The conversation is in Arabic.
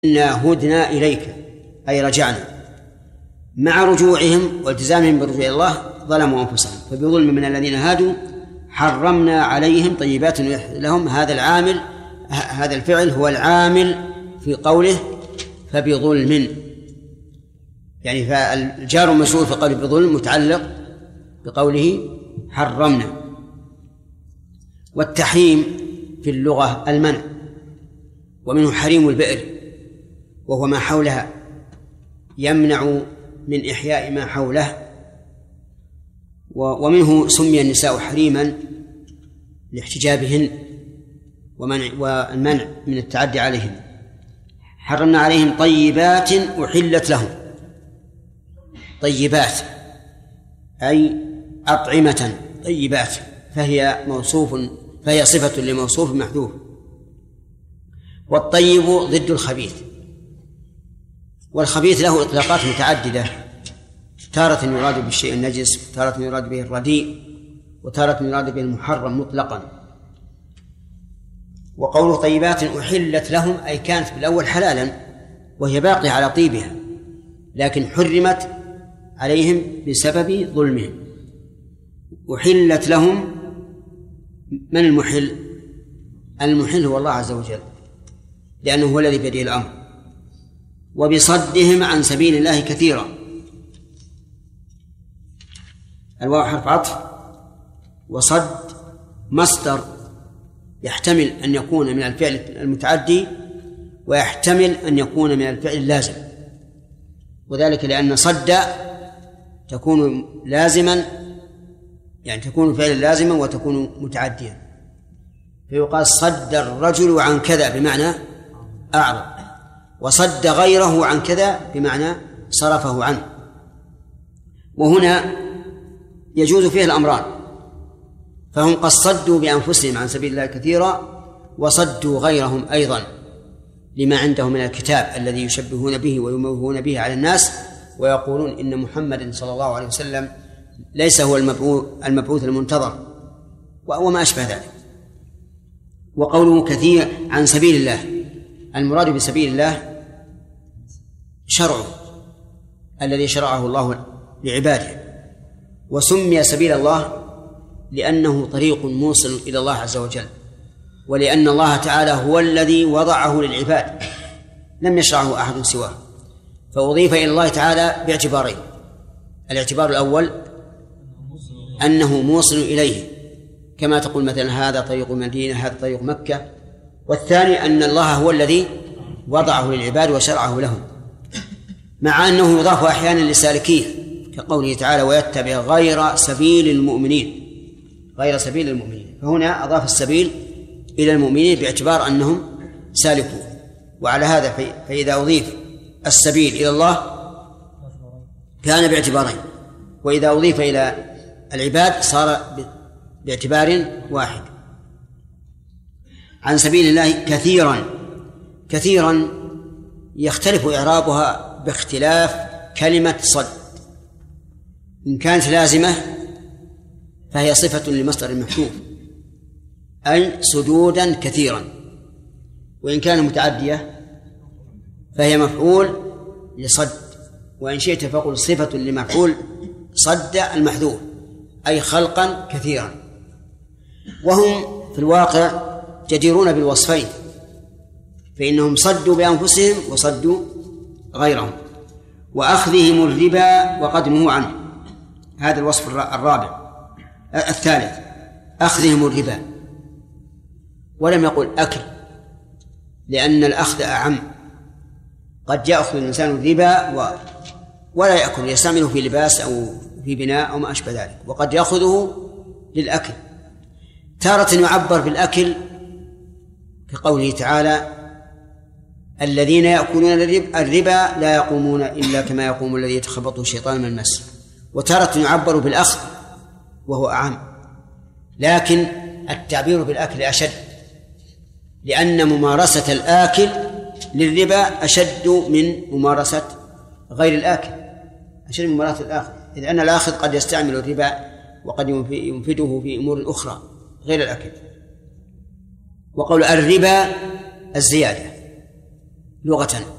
إنا هدنا إليك أي رجعنا. مع رجوعهم والتزامهم بالرجوع إلى الله ظلموا أنفسهم، فبظلم من الذين هادوا حرمنا عليهم طيبات لهم. هذا الفعل هو العامل في قوله فبظلم، يعني فالجار والمجرور في قوله بظلم متعلق بقوله حرمنا. والتحريم في اللغة المنع، ومنه حريم البئر وهو ما حولها، يمنع من إحياء ما حوله. ومنه سمي النساء حريما لاحتجابهن والمنع من التعدي عليهن. حرمنا عليهم طيبات أحلت لهم. طيبات أي أطعمة طيبات، فهي صفة لموصوف محذوف. والطيب ضد الخبيث، والخبيث له إطلاقات متعددة، تارة يراد بالشيء النجس، وتارة يراد به الرديء، وتارة يراد به المحرم مطلقا. وقوله طيبات أحلت لهم أي كانت بالأول حلالا وهي باقية على طيبها، لكن حرمت عليهم بسبب ظلمهم. أحلت لهم. من المحل؟ المحل هو الله عز وجل، لأنه هو الذي بيده الأمر. وبصدهم عن سبيل الله كثيرا. الواو حرف عطف، وصد مصدر يحتمل أن يكون من الفعل المتعدي ويحتمل أن يكون من الفعل اللازم، وذلك لأن صد تكون لازما، يعني تكون فعلا لازما وتكون متعديا، فيقال صد الرجل عن كذا بمعنى أعرض، وصد غيره عن كذا بمعنى صرفه عنه. وهنا يجوز فيه الأمران، فهم قد صدوا بأنفسهم عن سبيل الله كثيرا، وصدوا غيرهم أيضا لما عندهم من الكتاب الذي يشبهون به ويموهون به على الناس، ويقولون إن محمد صلى الله عليه وسلم ليس هو المبعوث المنتظر وما أشبه ذلك. وقوله كثير عن سبيل الله، المراد بسبيل الله شرعه الذي شرعه الله لعباده، وسمي سبيل الله لأنه طريق موصل إلى الله عز وجل، ولأن الله تعالى هو الذي وضعه للعباد لم يشرعه أحد سواه، فأضيف إلى الله تعالى باعتبارين: الاعتبار الأول أنه موصل إليه، كما تقول مثلا هذا طريق المدينة، هذا طريق مكة. والثاني أن الله هو الذي وضعه للعباد وشرعه لهم، مع أنه يضاف أحيانا لسالكيه، كقوله تعالى ويتبع غير سبيل المؤمنين، غير سبيل المؤمنين، فهنا أضاف السبيل إلى المؤمنين باعتبار أنهم سالكون. وعلى هذا فإذا أضيف السبيل إلى الله كان باعتبارين، وإذا أضيف إلى العباد صار باعتبار واحد. عن سبيل الله كثيرا. كثيرا يختلف إعرابها باختلاف كلمة صد. إن كانت لازمة فهي صفة لمصدر محذوف أي سدودا كثيرا، وإن كان متعدية فهي مفعول لصد، وإن شئت فقل صفة لمفعول صد المحذوف أي خلقا كثيرا. وهم في الواقع جديرون بالوصفين، فإنهم صدوا بأنفسهم وصدوا غيرهم. وأخذهم الربا وقد نهوا عنه، هذا الوصف الثالث أخذهم الربا، ولم يقل أكل، لأن الأخذ أعم. قد يأخذ الإنسان الربا ولا يأكل، يستعمله في لباس أو في بناء أو ما أشبه ذلك، وقد يأخذه للأكل. تارة يعبر بالأكل كقوله تعالى الذين يأكلون الربا لا يقومون إلا كما يقوم الذي يتخبطه الشيطان من المس. وتارة يعبر بالأخذ وهو أعم، لكن التعبير بالأكل أشد، لأن ممارسة الآكل للربا أشد من ممارسة غير الآكل، أشد من ممارسة الآخذ، إذ أن الآخذ قد يستعمل الربا وقد ينفده في أمور أخرى غير الأكل. وقول الربا الزيادة، لغة.